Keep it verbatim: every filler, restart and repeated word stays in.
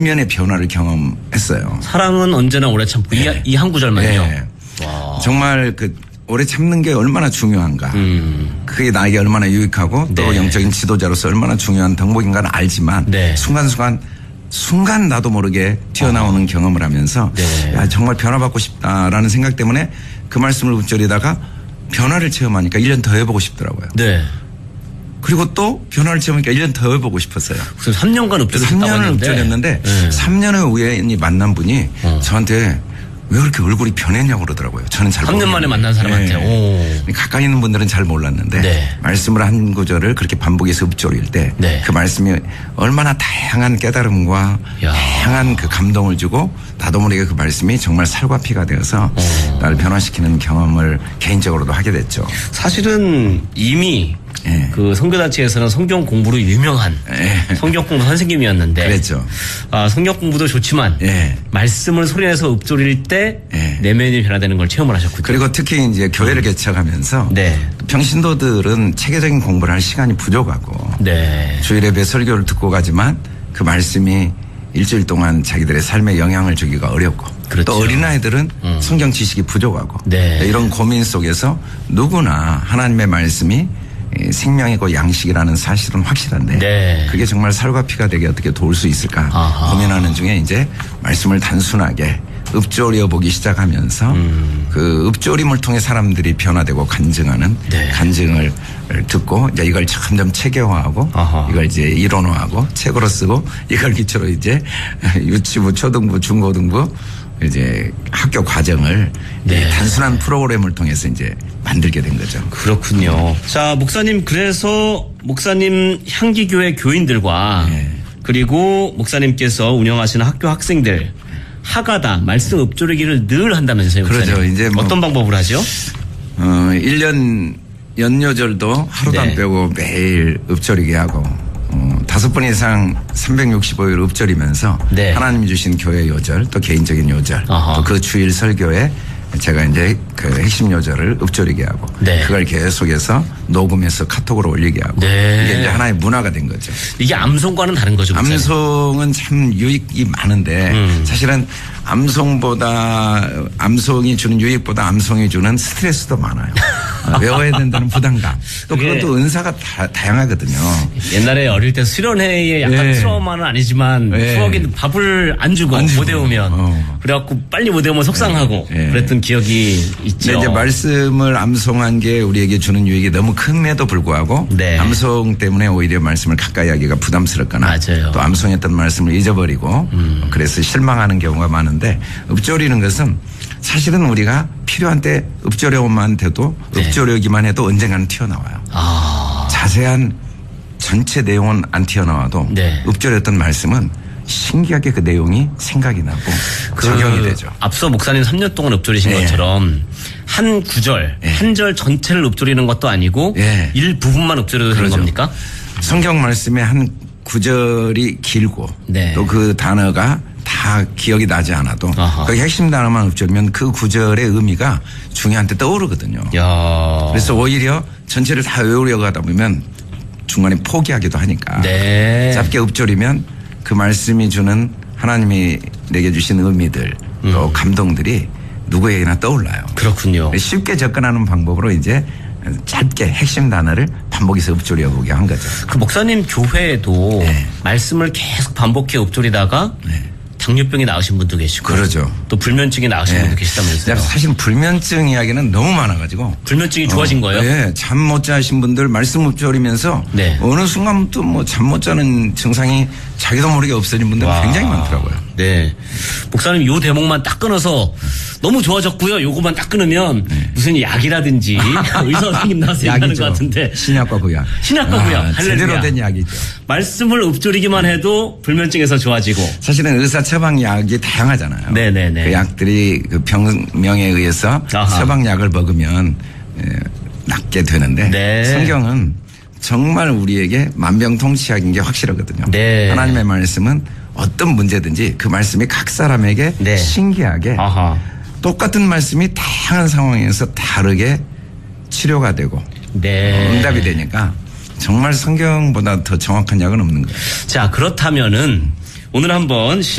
면의 변화를 경험했어요. 사랑은 언제나 오래 참고 네. 이 한 구절만요. 네. 와. 정말 그 오래 참는 게 얼마나 중요한가. 음. 그게 나에게 얼마나 유익하고 또 네. 영적인 지도자로서 얼마나 중요한 덕목인가는 알지만 네. 순간순간 순간 나도 모르게 튀어나오는 어. 경험을 하면서 네. 야, 정말 변화받고 싶다라는 생각 때문에 그 말씀을 읊조리다가 변화를 체험하니까 일 년 더 해보고 싶더라고요. 네. 그리고 또 변화를 체험하니까 일 년 더 해보고 싶었어요. 그래서 삼 년간 읊조렸다고 삼 년을 읊조렸는데 네. 삼 년의 우연히 만난 분이 어. 저한테 왜 그렇게 얼굴이 변했냐고 그러더라고요. 저는 잘 삼 년 만에 만난 사람한테. 네. 오. 가까이 있는 분들은 잘 몰랐는데 네. 말씀을 한 구절을 그렇게 반복해서 읊조릴 때 그 네. 말씀이 얼마나 다양한 깨달음과 야. 다양한 그 감동을 주고 나도 모르게 그 말씀이 정말 살과 피가 되어서 오. 나를 변화시키는 경험을 개인적으로도 하게 됐죠. 사실은 이미 네. 그 선교단체에서는 성경 공부로 유명한 네. 성경 공부 선생님이었는데 그랬죠. 아, 성경 공부도 좋지만 네. 말씀을 소리내서 읊조릴 때 네. 내면이 변화되는 걸 체험을 하셨군요. 그리고 특히 이제 교회를 음. 개척하면서 네. 평신도들은 체계적인 공부를 할 시간이 부족하고 네. 주일 예배 설교를 듣고 가지만 그 말씀이 일주일 동안 자기들의 삶에 영향을 주기가 어렵고 그렇죠. 또 어린아이들은 음. 성경 지식이 부족하고 네. 이런 고민 속에서 누구나 하나님의 말씀이 생명이고 양식이라는 사실은 확실한데 네. 그게 정말 살과 피가 되게 어떻게 도울 수 있을까 아하. 고민하는 중에 이제 말씀을 단순하게 읊조려 보기 시작하면서 음. 그 읊조림을 통해 사람들이 변화되고 간증하는 네. 간증을 듣고 이제 이걸 점점 체계화하고 아하. 이걸 이제 이론화하고 책으로 쓰고 이걸 기초로 이제 유치부, 초등부, 중고등부 이제 학교 과정을 네. 단순한 프로그램을 통해서 이제 만들게 된 거죠. 그렇군요. 자, 목사님 그래서 목사님 향기교회 교인들과 네. 그리고 목사님께서 운영하시는 학교 학생들 하가다 말씀 읊조리기를 늘 한다면서요. 그렇죠. 목사님. 이제 뭐 어떤 방법을 하죠? 어, 일 년 연요절도 하루도 네. 안 빼고 매일 읊조리게 하고 어, 다섯 번 이상 삼백육십오 일 읊조리면서 네. 하나님이 주신 교회 요절 또 개인적인 요절 또 그 주일 설교에 제가 이제 그 핵심 요절을 읊조리게 하고 네. 그걸 계속해서 녹음해서 카톡으로 올리게 하고 네. 이게 이제 하나의 문화가 된 거죠. 이게 암송과는 다른 거죠. 목사님. 암송은 참 유익이 많은데 음. 사실은 암송보다 암송이 주는 유익보다 암송이 주는 스트레스도 많아요. 외워야 된다는 부담감. 또 그것도 은사가 다, 다양하거든요. 옛날에 어릴 때 수련회에 약간 네. 트라우마는 아니지만 네. 추억이 밥을 안 주고, 안 주고. 못 외우면 어. 그래갖고 빨리 못 외우면 속상하고 네. 네. 그랬던 기억이 있죠. 이제 말씀을 암송한 게 우리에게 주는 유익이 너무 큰에도 불구하고 네. 암송 때문에 오히려 말씀을 가까이 하기가 부담스럽거나 맞아요. 또 암송했던 말씀을 잊어버리고 음. 그래서 실망하는 경우가 많은데 읊조리는 것은 사실은 우리가 필요한 때 읊조려만 돼도 네. 읊조려기만 해도 언젠가는 튀어나와요. 아. 자세한 전체 내용은 안 튀어나와도 네. 읊조렸던 말씀은 신기하게 그 내용이 생각이 나고 그 적용이 되죠. 앞서 목사님 삼 년 동안 읊조리신 네. 것처럼 한 구절, 네. 한 절 전체를 읊조리는 것도 아니고 네. 일부분만 읊조려도 되는 겁니까? 성경 말씀의 한 구절이 길고 네. 또 그 단어가 다 기억이 나지 않아도 그 핵심 단어만 읊조리면 그 구절의 의미가 중요한테 떠오르거든요. 야. 그래서 오히려 전체를 다 외우려고 하다 보면 중간에 포기하기도 하니까 네. 짧게 읊조리면 그 말씀이 주는 하나님이 내게 주신 의미들 음. 또 감동들이 누구에게나 떠올라요. 그렇군요. 쉽게 접근하는 방법으로 이제 짧게 핵심 단어를 반복해서 읊조려 보게 한 거죠. 그 목사님 교회에도 네. 말씀을 계속 반복해 읊조리다가 네. 당뇨병이 나으신 분도 계시고 그러죠. 또 불면증이 나으신 네. 분도 계시다면서요. 사실 불면증 이야기는 너무 많아가지고 불면증이 좋아진 어, 거예요? 네. 잠 못 자신 분들 말씀 읊조리면서 네. 어느 순간부터 뭐 잠 못 자는 증상이 자기도 모르게 없어진 분들 굉장히 많더라고요. 네. 목사님 요 대목만 딱 끊어서 너무 좋아졌고요. 요거만 딱 끊으면 네. 무슨 약이라든지 의사 선생님 나와서 얘기하는 것 같은데. 신약과 구약. 신약과 구약. 아, 제대로 된 약이죠. 말씀을 읊조리기만 해도 불면증에서 좋아지고. 사실은 의사 처방약이 다양하잖아요. 네네네. 그 약들이 그 병명에 의해서 아하. 처방약을 먹으면 낫게 되는데 네. 성경은 정말 우리에게 만병통치약인 게 확실하거든요. 네. 하나님의 말씀은 어떤 문제든지 그 말씀이 각 사람에게 네. 신기하게 아하. 똑같은 말씀이 다양한 상황에서 다르게 치료가 되고 네. 응답이 되니까 정말 성경보다 더 정확한 약은 없는 거예요. 자, 그렇다면은 오늘 한번